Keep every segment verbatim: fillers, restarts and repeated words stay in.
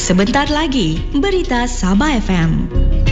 Sebentar lagi, Berita Sabah F M.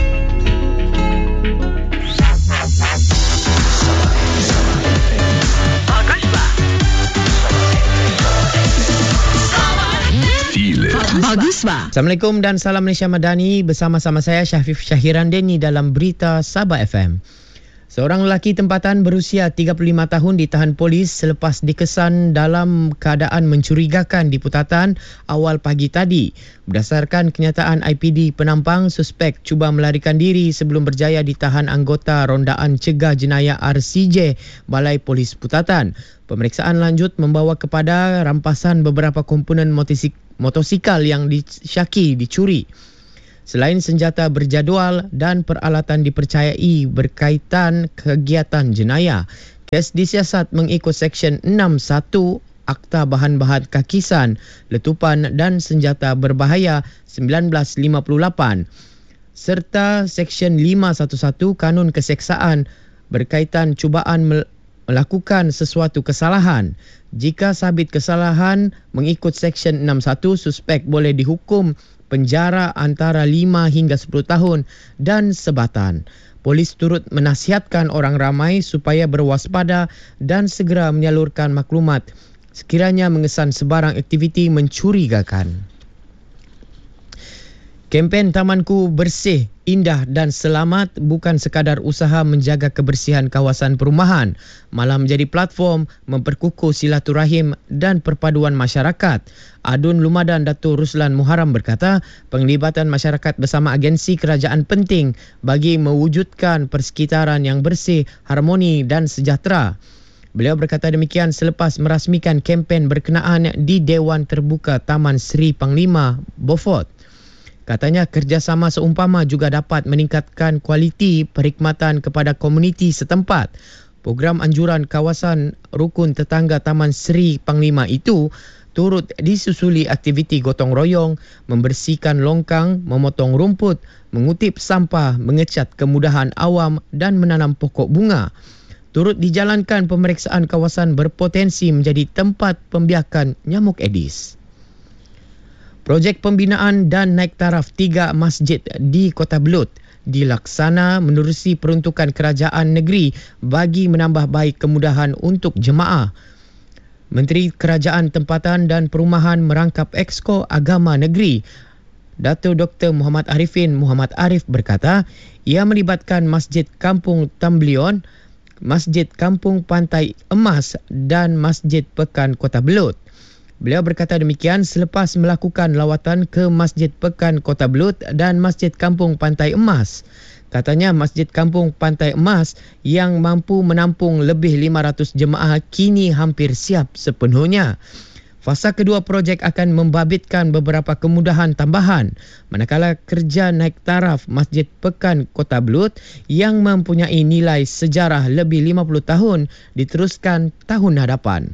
Baguslah. Assalamualaikum dan salam Malaysia Madani. Bersama-sama saya Syafif Syahiran Deni dalam Berita Sabah F M. Seorang lelaki tempatan berusia tiga puluh lima tahun ditahan polis selepas dikesan dalam keadaan mencurigakan di Putatan awal pagi tadi. Berdasarkan kenyataan I P D penampang, suspek cuba melarikan diri sebelum berjaya ditahan anggota Rondaan Cegah Jenayah R C J Balai Polis Putatan. Pemeriksaan lanjut membawa kepada rampasan beberapa komponen motosik- motosikal yang disyaki dicuri. Selain senjata berjadual dan peralatan dipercayai berkaitan kegiatan jenayah, kes disiasat mengikut Seksyen enam satu Akta Bahan-Bahan Kakisan, Letupan dan Senjata Berbahaya seribu sembilan ratus lima puluh lapan serta Seksyen lima satu satu Kanun Keseksaan berkaitan cubaan melakukan sesuatu kesalahan. Jika sabit kesalahan mengikut Seksyen enam satu, suspek boleh dihukum penjara antara lima hingga sepuluh tahun dan sebatan. Polis turut menasihatkan orang ramai supaya berwaspada dan segera menyalurkan maklumat sekiranya mengesan sebarang aktiviti mencurigakan. Kempen Tamanku Bersih, Indah dan Selamat bukan sekadar usaha menjaga kebersihan kawasan perumahan, malah menjadi platform memperkukuh silaturahim dan perpaduan masyarakat. Adun Lumadan Datuk Ruslan Muharram berkata, penglibatan masyarakat bersama agensi kerajaan penting bagi mewujudkan persekitaran yang bersih, harmoni dan sejahtera. Beliau berkata demikian selepas merasmikan kempen berkenaan di Dewan Terbuka Taman Seri Panglima Beaufort. Katanya kerjasama seumpama juga dapat meningkatkan kualiti perkhidmatan kepada komuniti setempat. Program anjuran kawasan rukun tetangga Taman Seri Panglima itu turut disusuli aktiviti gotong royong, membersihkan longkang, memotong rumput, mengutip sampah, mengecat kemudahan awam dan menanam pokok bunga. Turut dijalankan pemeriksaan kawasan berpotensi menjadi tempat pembiakan nyamuk Aedes. Projek pembinaan dan naik taraf tiga masjid di Kota Belud dilaksana menerusi peruntukan kerajaan negeri bagi menambah baik kemudahan untuk jemaah. Menteri Kerajaan Tempatan dan Perumahan merangkap Exco Agama Negeri, Datuk Doktor Muhammad Arifin Muhammad Arif berkata, ia melibatkan Masjid Kampung Tamblion, Masjid Kampung Pantai Emas dan Masjid Pekan Kota Belud. Beliau berkata demikian selepas melakukan lawatan ke Masjid Pekan Kota Belud dan Masjid Kampung Pantai Emas. Katanya Masjid Kampung Pantai Emas yang mampu menampung lebih lima ratus jemaah kini hampir siap sepenuhnya. Fasa kedua projek akan membabitkan beberapa kemudahan tambahan, manakala kerja naik taraf Masjid Pekan Kota Belud yang mempunyai nilai sejarah lebih lima puluh tahun diteruskan tahun hadapan.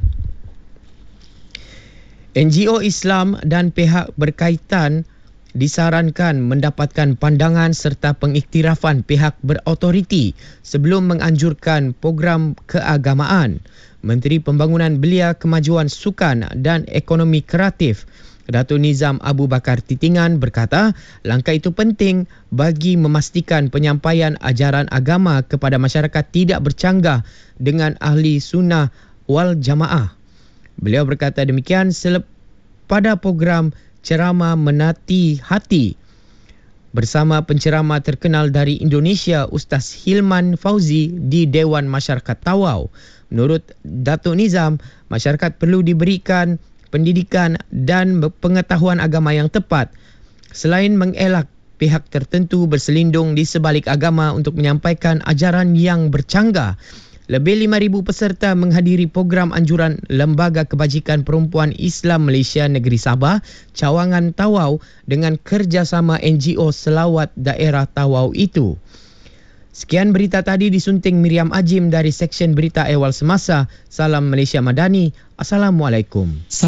N G O Islam dan pihak berkaitan disarankan mendapatkan pandangan serta pengiktirafan pihak berautoriti sebelum menganjurkan program keagamaan. Menteri Pembangunan Belia, Kemajuan Sukan dan Ekonomi Kreatif, Datuk Nizam Abu Bakar Titingan berkata, langkah itu penting bagi memastikan penyampaian ajaran agama kepada masyarakat tidak bercanggah dengan ahli sunnah wal jamaah. Beliau berkata demikian selep pada program Ceramah Menati Hati bersama penceramah terkenal dari Indonesia Ustaz Hilman Fauzi di Dewan Masyarakat Tawau. Menurut Datuk Nizam, masyarakat perlu diberikan pendidikan dan pengetahuan agama yang tepat selain mengelak pihak tertentu berselindung di sebalik agama untuk menyampaikan ajaran yang bercanggah. Lebih lima ribu peserta menghadiri program anjuran Lembaga Kebajikan Perempuan Islam Malaysia Negeri Sabah, Cawangan Tawau dengan kerjasama N G O Selawat Daerah Tawau itu. Sekian berita tadi disunting Miriam Ajim dari Seksyen Berita Ehwal Semasa. Salam Malaysia Madani. Assalamualaikum.